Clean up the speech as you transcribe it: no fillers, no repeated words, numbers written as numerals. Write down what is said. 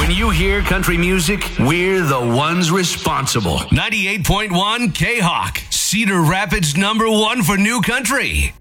When you hear country music, we're the ones responsible. 98.1 K-Hawk, Cedar Rapids #1 for new country.